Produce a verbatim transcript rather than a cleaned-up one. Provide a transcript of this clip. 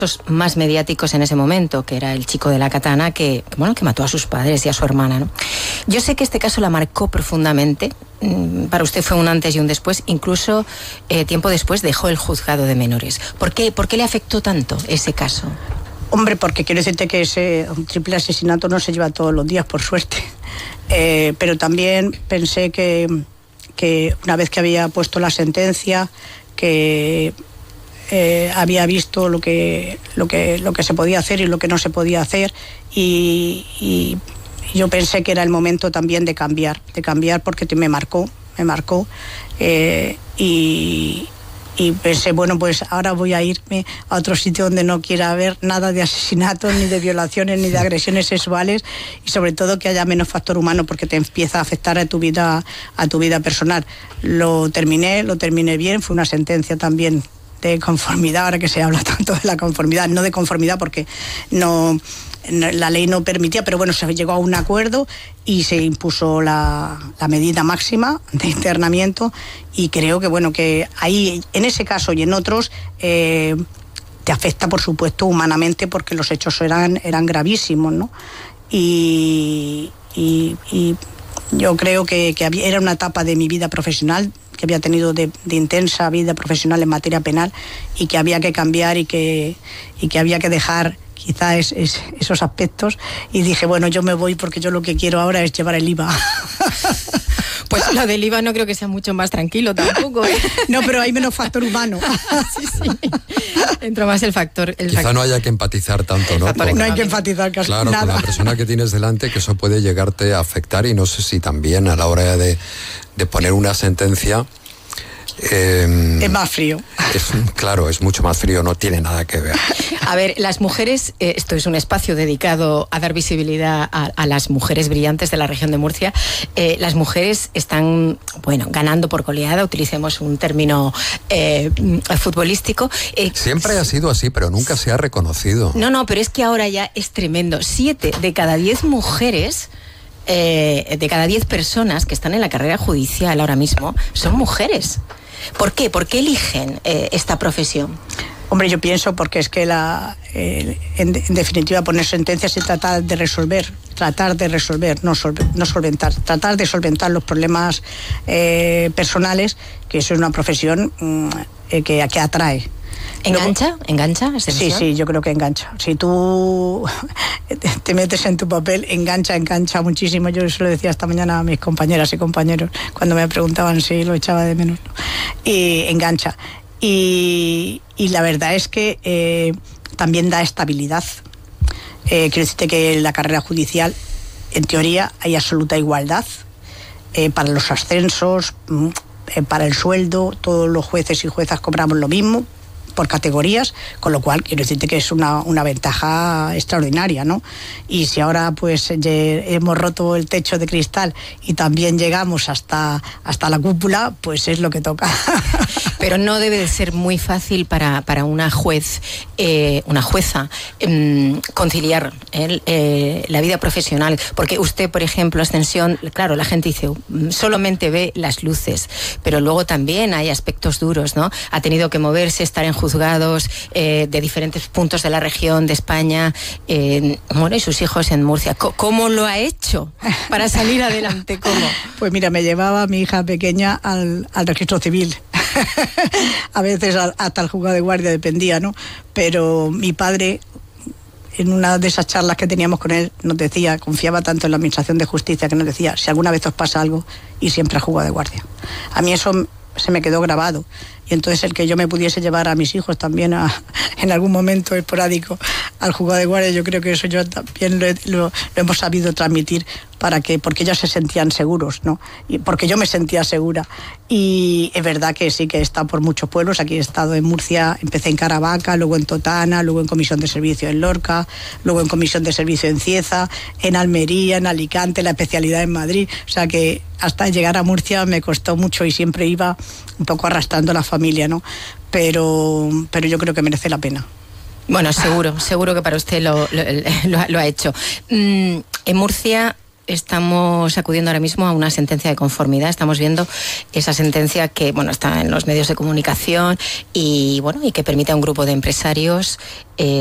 más mediáticos en ese momento, que era el chico de la katana que, bueno, que mató a sus padres y a su hermana, ¿no? Yo sé que este caso la marcó profundamente. Para usted fue un antes y un después. Incluso eh, tiempo después dejó el juzgado de menores. ¿Por qué, por qué le afectó tanto ese caso? Hombre, porque quiero decirte que ese un triple asesinato no se lleva todos los días, por suerte. Eh, pero también pensé que, que una vez que había puesto la sentencia, que Eh, había visto lo que, lo, que, lo que se podía hacer y lo que no se podía hacer, y, y yo pensé que era el momento también de cambiar, de cambiar porque me marcó, me marcó, eh, y, y pensé, bueno, pues ahora voy a irme a otro sitio donde no quiera haber nada de asesinatos, ni de violaciones, ni de agresiones sexuales, y sobre todo que haya menos factor humano, porque te empieza a afectar a tu vida, a tu vida personal. Lo terminé, lo terminé bien, fue una sentencia también de conformidad, ahora que se habla tanto de la conformidad, no de conformidad porque no, no la ley no permitía, pero bueno, se llegó a un acuerdo y se impuso la, la medida máxima de internamiento, y creo que bueno, que ahí, en ese caso y en otros, eh, te afecta por supuesto humanamente, porque los hechos eran, eran gravísimos, ¿no? Y, y, y yo creo que, que había, era una etapa de mi vida profesional que había tenido de, de intensa vida profesional en materia penal, y que había que cambiar y que, y que había que dejar quizá es, es, esos aspectos, y dije, bueno, yo me voy porque yo lo que quiero ahora es llevar el I V A. Pues lo del I V A no creo que sea mucho más tranquilo tampoco, ¿eh? No, pero hay menos factor humano. Sí, sí. Entra más el factor... El Quizá factor... no haya que empatizar tanto, ¿no? Con, no hay que empatizar casi claro, nada. Con la persona que tienes delante, que eso puede llegarte a afectar, y no sé si también a la hora de, de poner una sentencia... Eh, es más frío. Es, claro, es mucho más frío, no tiene nada que ver. A ver, las mujeres, eh, esto es un espacio dedicado a dar visibilidad a, a las mujeres brillantes de la región de Murcia. Eh, las mujeres están, bueno, ganando por goleada, utilicemos un término eh, futbolístico. Eh, Siempre ha sido así, pero nunca se ha reconocido. No, no, pero es que ahora ya es tremendo. Siete de cada diez mujeres... Eh, de cada diez personas que están en la carrera judicial ahora mismo son mujeres. ¿Por qué? ¿Por qué eligen eh, esta profesión? Hombre, yo pienso porque es que la, eh, en, en definitiva poner sentencias y tratar de resolver, tratar de resolver, no, solve, no solventar, tratar de solventar los problemas eh, personales, que eso es una profesión eh, que, que atrae. ¿Engancha? Luego, ¿Engancha? Sí, sí, yo creo que engancha. Si tú te metes en tu papel, engancha, engancha muchísimo. Yo eso lo decía esta mañana a mis compañeras y compañeros cuando me preguntaban si lo echaba de menos. Y engancha. Y, y la verdad es que eh, también da estabilidad. Eh, quiero decirte que en la carrera judicial, en teoría, hay absoluta igualdad eh, para los ascensos, eh, para el sueldo. Todos los jueces y juezas cobramos lo mismo, por categorías, con lo cual quiero decirte que es una, una ventaja extraordinaria, ¿no? Y si ahora pues hemos roto el techo de cristal y también llegamos hasta, hasta la cúpula, pues es lo que toca. Pero no debe de ser muy fácil para, para una juez, eh, una jueza, eh, conciliar eh, eh, la vida profesional, porque usted, por ejemplo, Ascensión, claro, la gente dice, solamente ve las luces, pero luego también hay aspectos duros, ¿no? Ha tenido que moverse, estar en juzgados eh, de diferentes puntos de la región, de España, eh, bueno, y sus hijos en Murcia. ¿Cómo lo ha hecho para salir adelante? ¿Cómo? Pues mira, me llevaba a mi hija pequeña al, al registro civil. A veces hasta el juzgado de guardia dependía, ¿no? Pero mi padre, en una de esas charlas que teníamos con él, nos decía, confiaba tanto en la administración de justicia, que nos decía, si alguna vez os pasa algo, ir siempre al juzgado de guardia. A mí eso se me quedó grabado, y entonces el que yo me pudiese llevar a mis hijos también a, en algún momento esporádico al juzgado de guardia, yo creo que eso yo también lo, lo, lo hemos sabido transmitir, para que, porque ellos se sentían seguros, ¿no? Y porque yo me sentía segura. Y es verdad que sí que he estado por muchos pueblos. Aquí he estado en Murcia, empecé en Caravaca, luego en Totana, luego en comisión de servicio en Lorca, luego en comisión de servicio en Cieza, en Almería, en Alicante, la especialidad en Madrid. O sea que hasta llegar a Murcia me costó mucho y siempre iba un poco arrastrando a la familia, ¿no? Pero, pero yo creo que merece la pena. Bueno, seguro, seguro que para usted lo, lo, lo, lo ha hecho. Mm, en Murcia estamos acudiendo ahora mismo a una sentencia de conformidad. Estamos viendo esa sentencia que, bueno, está en los medios de comunicación y, bueno, y que permite a un grupo de empresarios eh,